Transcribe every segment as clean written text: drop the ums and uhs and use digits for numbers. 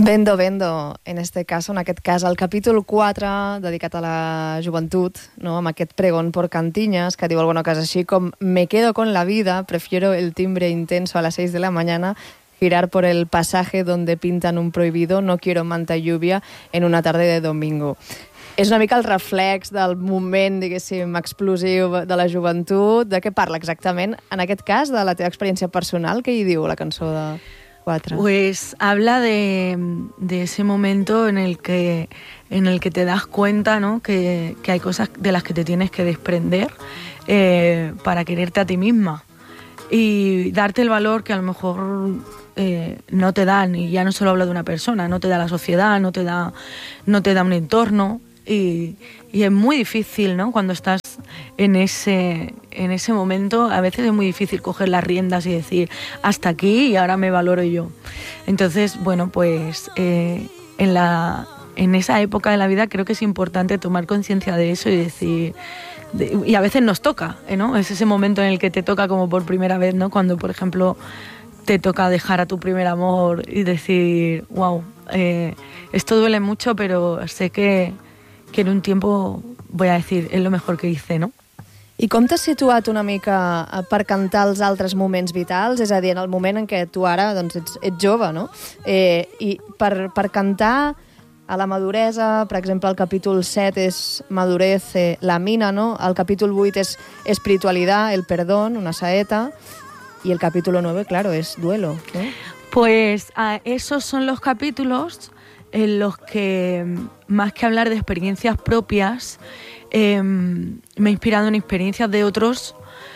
Vendo, vendo, en este cas, en aquest cas, el capítol 4, dedicat a la joventut, no? Amb aquest pregón por cantiñas, que diu alguna cosa així com «Me quedo con la vida, prefiero el timbre intenso a las 6 de la mañana, girar por el pasaje donde pintan un prohibido, no quiero manta y lluvia en una tarde de domingo». És una mica el reflex del moment, diguéssim, explosiu de la joventut. De què parla exactament? En aquest cas, de la teva experiència personal, què hi diu la cançó de 4? Pues habla de ese momento en el que te das cuenta, ¿no? que hay cosas de las que te tienes que desprender para quererte a ti misma y darte el valor que a lo mejor no te dan. Y ya no solo hablo de una persona, no te da la sociedad, no te da un entorno. Y es muy difícil, ¿no? Cuando estás en ese momento, a veces es muy difícil coger las riendas y decir hasta aquí y ahora me valoro yo. Entonces, bueno, pues en esa época de la vida creo que es importante tomar conciencia de eso y decir... y a veces nos toca, ¿no? Es ese momento en el que te toca como por primera vez, ¿no? Cuando, por ejemplo, te toca dejar a tu primer amor y decir, wow, esto duele mucho, pero sé que en un tiempo, voy a decir, és lo mejor que hice, no? I com t'has situat una mica per cantar els altres moments vitals? És a dir, en el moment en què tu ara doncs, ets jove, no? I per cantar a la maduresa, per exemple, el capítol 7 és madurez, la mina, no? El capítol 8 és espiritualidad, el perdón, una saeta, y el capítulo 9, claro, es duelo, ¿no? Pues esos son los capítulos en los que, más que hablar de experiencias propias, me he inspirado en experiencias de otros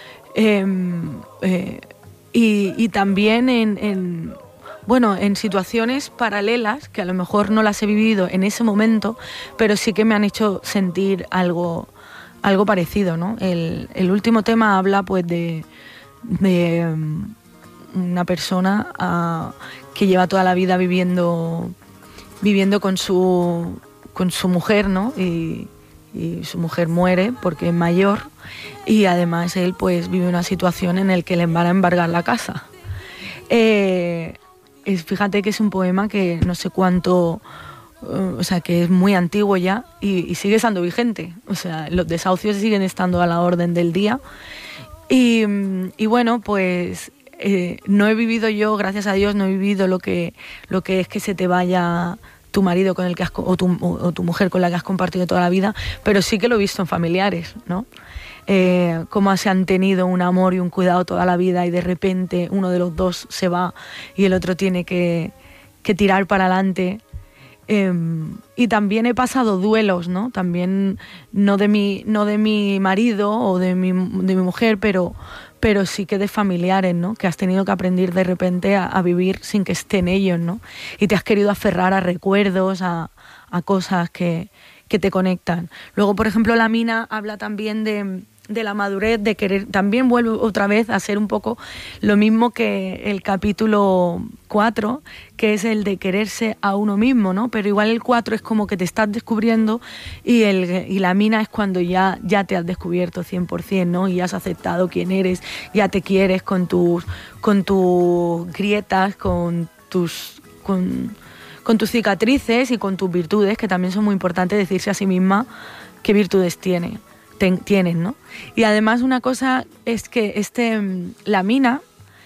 y también en situaciones paralelas que a lo mejor no las he vivido en ese momento, pero sí que me han hecho sentir algo parecido, ¿no? El último tema habla pues de una persona que lleva toda la vida viviendo con su mujer, ¿no? Y su mujer muere porque es mayor y además él pues vive una situación en la que le van a embargar la casa. Fíjate que es un poema que no sé cuánto, o sea, que es muy antiguo ya y sigue estando vigente. O sea, los desahucios siguen estando a la orden del día y bueno, pues no he vivido yo, gracias a Dios, no he vivido lo que es que se te vaya tu marido con el que o tu mujer con la que has compartido toda la vida, pero sí que lo he visto en familiares, ¿no? Cómo se han tenido un amor y un cuidado toda la vida y de repente uno de los dos se va y el otro tiene que tirar para adelante. Y también he pasado duelos, ¿no? También no de mi marido o de mi mujer, pero sí que de familiares, ¿no? Que has tenido que aprender de repente a vivir sin que estén ellos, ¿no? Y te has querido aferrar a recuerdos, a cosas que te conectan. Luego, por ejemplo, la mina habla también de la madurez, de querer, también vuelve otra vez a ser un poco lo mismo que el capítulo 4, que es el de quererse a uno mismo, ¿no? Pero igual el 4 es como que te estás descubriendo y la mina es cuando ya te has descubierto 100%, ¿no? Y has aceptado quién eres, ya te quieres con tus grietas, con tus cicatrices y con tus virtudes, que también son muy importantes decirse a sí misma qué virtudes tienes, ¿no? Y además una cosa es que la mina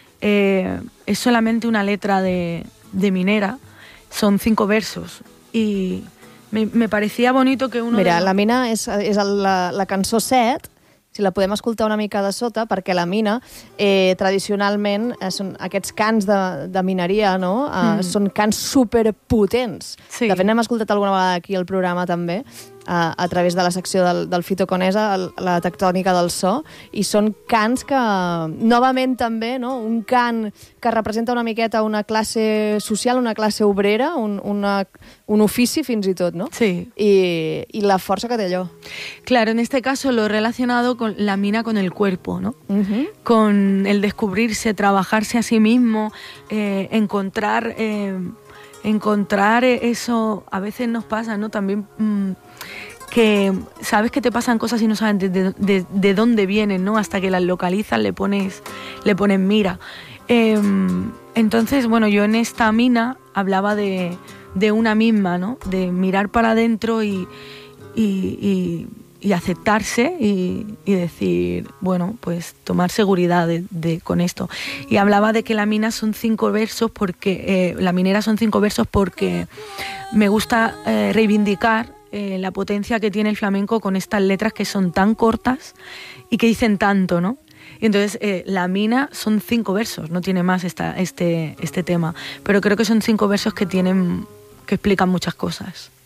es solamente una letra de minera, son 5 versos y me parecía bonito que uno... Mira, la mina és la cançó 7, si la podem escoltar una mica de sota, perquè la mina tradicionalment són aquests cants de mineria, no? Són cants superpotents. Sí. De fet, n'hem escoltat alguna vegada aquí al programa també, a través de la secció del Fito Conesa, la tectònica del so, i són cants que, novament també, no? Un cant que representa una miqueta una classe social, una classe obrera, un ofici fins i tot, no? Sí. Y la fuerza que te dio. Claro, en este caso lo he relacionado con la mina con el cuerpo, ¿no? Uh-huh. Con el descubrirse, trabajarse a sí mismo, encontrar eso. A veces nos pasa, ¿no? También que sabes que te pasan cosas y no sabes de dónde vienen, ¿no? Hasta que las localizas, le pones mira. Entonces, bueno, yo en esta mina hablaba de de una misma, ¿no? De mirar para adentro y aceptarse y decir, bueno, pues tomar seguridad con esto. Y hablaba de que la minera son 5 versos porque me gusta reivindicar la potencia que tiene el flamenco con estas letras que son tan cortas y que dicen tanto, ¿no? Y entonces la mina son 5 versos, no tiene más este tema, pero creo que son 5 versos que explican muchas cosas.